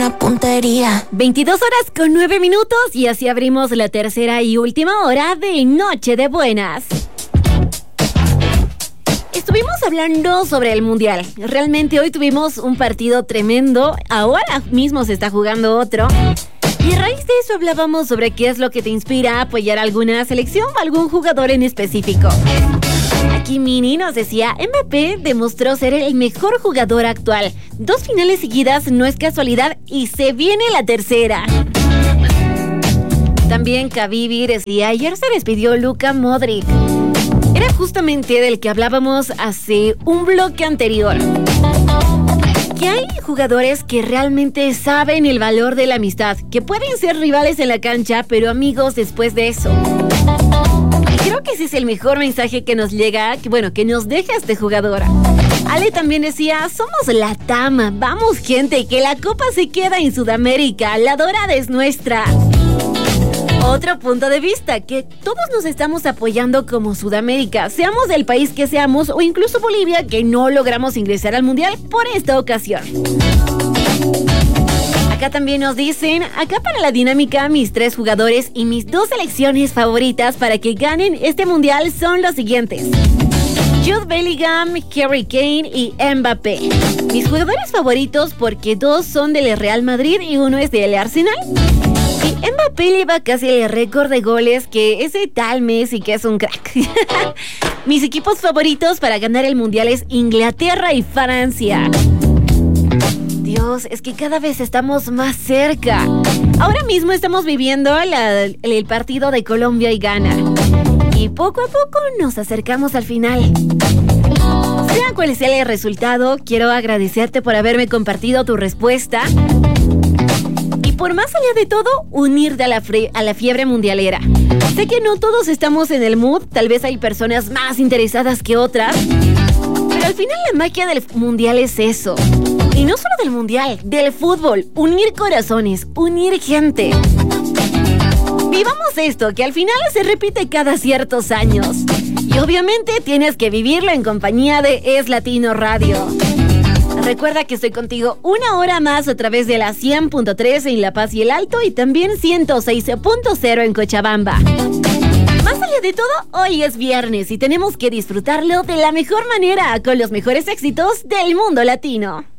una puntería. 22 horas con 9 minutos y así abrimos la tercera y última hora de Noche de Buenas. Estuvimos hablando sobre el Mundial. Realmente hoy tuvimos un partido tremendo. Ahora mismo se está jugando otro. Y a raíz de eso hablábamos sobre qué es lo que te inspira a apoyar alguna selección o algún jugador en específico. Aquí Mini nos decía, Mbappé demostró ser el mejor jugador actual. 2 finales seguidas no es casualidad y se viene la tercera. También Kavivi decía, ayer se despidió Luka Modric. Era justamente del que hablábamos hace un bloque anterior. Que hay jugadores que realmente saben el valor de la amistad, que pueden ser rivales en la cancha, pero amigos después de eso. Creo que ese es el mejor mensaje que nos llega, que nos deja este jugador. Ale también decía, somos la Tama, vamos gente, que la copa se queda en Sudamérica, la dorada es nuestra. Otro punto de vista, que todos nos estamos apoyando como Sudamérica, seamos del país que seamos o incluso Bolivia, que no logramos ingresar al Mundial por esta ocasión. Acá también nos dicen, acá para la dinámica, mis 3 jugadores y mis 2 selecciones favoritas para que ganen este Mundial son los siguientes. Jude Bellingham, Harry Kane y Mbappé. Mis jugadores favoritos porque 2 son del Real Madrid y 1 es del Arsenal. Y Mbappé lleva casi el récord de goles que ese tal Messi, que es un crack. Mis equipos favoritos para ganar el Mundial es Inglaterra y Francia. Dios, es que cada vez estamos más cerca. Ahora mismo estamos viviendo el partido de Colombia y Ghana. Y poco a poco nos acercamos al final. Sea cual sea el resultado, quiero agradecerte por haberme compartido tu respuesta. Y por más allá de todo, unirte a la fiebre mundialera. Sé que no todos estamos en el mood, tal vez hay personas más interesadas que otras. Pero al final la magia del mundial es eso. Y no solo del mundial, del fútbol. Unir corazones, unir gente. Vivamos esto, que al final se repite cada ciertos años. Y obviamente tienes que vivirlo en compañía de Es Latino Radio. Recuerda que estoy contigo una hora más a través de la 100.3 en La Paz y el Alto y también 106.0 en Cochabamba. Más allá de todo, hoy es viernes y tenemos que disfrutarlo de la mejor manera con los mejores éxitos del mundo latino.